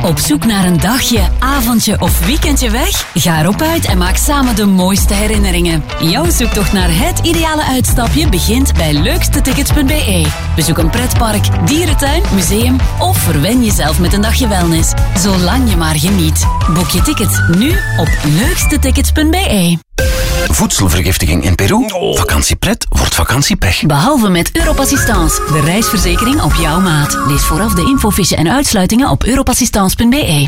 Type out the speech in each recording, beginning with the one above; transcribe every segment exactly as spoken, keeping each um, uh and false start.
Op zoek naar een dagje, avondje of weekendje weg? Ga erop uit en maak samen de mooiste herinneringen. Jouw zoektocht naar het ideale uitstapje begint bij leukste tickets punt b e. Bezoek een pretpark, dierentuin, museum of verwen jezelf met een dagje wellness. Zolang je maar geniet. Boek je ticket nu op leukste tickets punt b e. Voedselvergiftiging in Peru? Vakantiepret wordt vakantiepech. Behalve met Europassistance, de reisverzekering op jouw maat. Lees vooraf de infofiche en uitsluitingen op europassistance punt b e.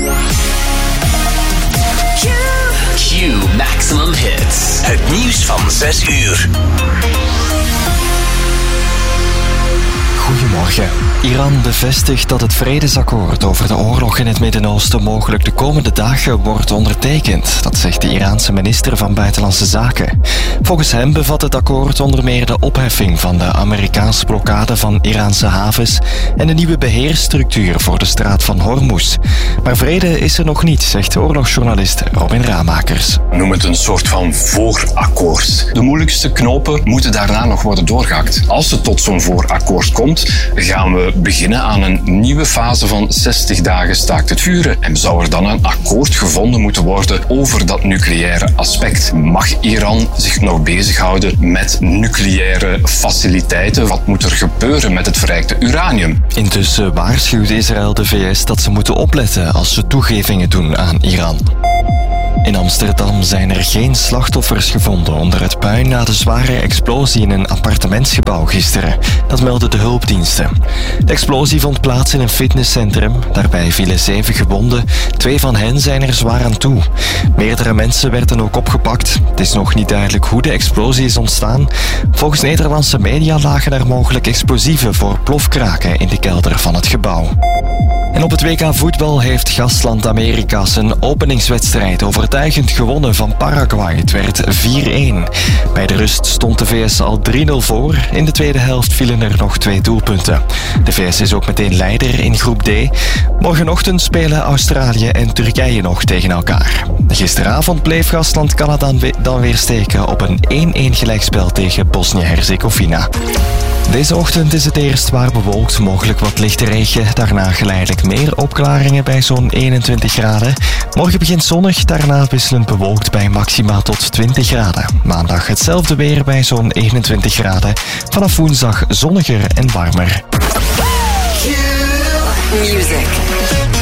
Q Maximum Hits. Het nieuws van zes uur. Goedemorgen. Iran bevestigt dat het vredesakkoord over de oorlog in het Midden-Oosten mogelijk de komende dagen wordt ondertekend. Dat zegt de Iraanse minister van Buitenlandse Zaken. Volgens hem bevat het akkoord onder meer de opheffing van de Amerikaanse blokkade van Iraanse havens en een nieuwe beheersstructuur voor de straat van Hormuz. Maar vrede is er nog niet, zegt oorlogsjournalist Robin Ramakers. Noem het een soort van voorakkoord. De moeilijkste knopen moeten daarna nog worden doorgehakt. Als het tot zo'n voorakkoord komt, gaan we beginnen aan een nieuwe fase van zestig dagen staakt het vuren. En zou er dan een akkoord gevonden moeten worden over dat nucleaire aspect? Mag Iran zich nog bezighouden met nucleaire faciliteiten? Wat moet er gebeuren met het verrijkte uranium? Intussen waarschuwt Israël de V S dat ze moeten opletten als ze toegevingen doen aan Iran. In Amsterdam zijn er geen slachtoffers gevonden onder het puin na de zware explosie in een appartementsgebouw gisteren. Dat melden de hulpdiensten. De explosie vond plaats in een fitnesscentrum. Daarbij vielen zeven gewonden. Twee van hen zijn er zwaar aan toe. Meerdere mensen werden ook opgepakt. Het is nog niet duidelijk hoe de explosie is ontstaan. Volgens Nederlandse media lagen er mogelijk explosieven voor plofkraken in de kelder van het gebouw. En op het W K voetbal heeft gastland Amerika zijn openingswedstrijd overtuigend gewonnen van Paraguay. Het werd vier-een. Bij de rust stond de V S al drie nul voor. In de tweede helft vielen er nog twee doelpunten. De V S is ook meteen leider in groep D. Morgenochtend spelen Australië en Turkije nog tegen elkaar. Gisteravond bleef gastland Canada dan weer steken op een één-één gelijkspel tegen Bosnië-Herzegovina. Deze ochtend is het eerst zwaar bewolkt, mogelijk wat lichte regen. Daarna geleidelijk meer opklaringen bij zo'n eenentwintig graden. Morgen begint zonnig, daarna wisselend bewolkt bij maximaal tot twintig graden. Maandag hetzelfde weer bij zo'n eenentwintig graden. Vanaf woensdag zonniger en warmer. Music.